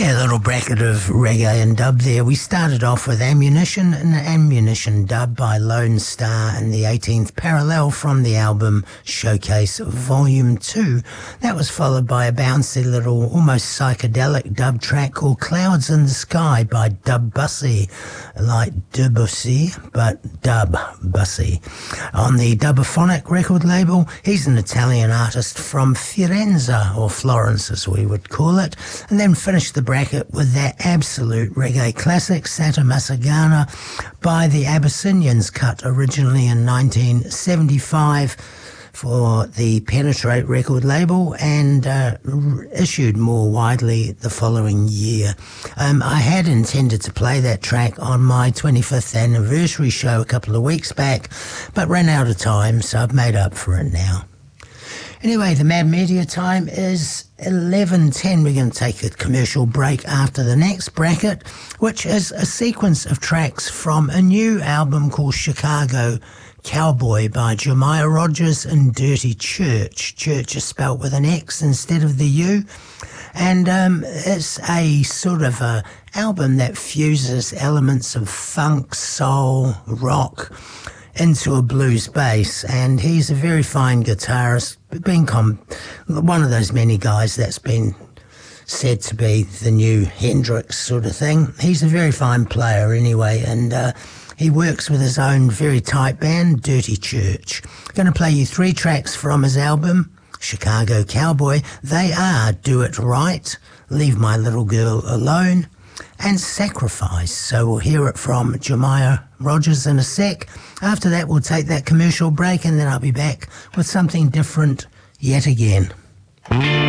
Yeah, a little bracket of reggae and dub there. We started off with Ammunition, an Ammunition dub by Lone Star in the 18th parallel from the album Showcase Volume 2. That was followed by a bouncy little, almost psychedelic dub track called Clouds in the Sky by Dub Bussy, like Debussy, but Dub Bussy. On the Dubophonic record label, he's an Italian artist from Firenze, or Florence as we would call it, and then finished the bracket with that absolute reggae classic, Santa Masagana, by the Abyssinians, cut originally in 1975 for the Penetrate record label and issued more widely the following year. I had intended to play that track on my 25th anniversary show a couple of weeks back, but ran out of time, so I've made up for it now. Anyway, the Mad Media time is 11:10. We're going to take a commercial break after the next bracket, which is a sequence of tracks from a new album called Chicago Cowboy by Jemiah Rogers and Dirty Church. Church is spelt with an X instead of the U. And it's a sort of a album that fuses elements of funk, soul, rock into a blues bass, and he's a very fine guitarist, being one of those many guys that's been said to be the new Hendrix sort of thing. He's a very fine player anyway, and he works with his own very tight band, Dirty Church. I'm going to play you 3 tracks from his album, Chicago Cowboy. They are Do It Right, Leave My Little Girl Alone, and Sacrifice. So we'll hear it from Jemiah Rogers in a sec. After that, we'll take that commercial break, and then I'll be back with something different yet again.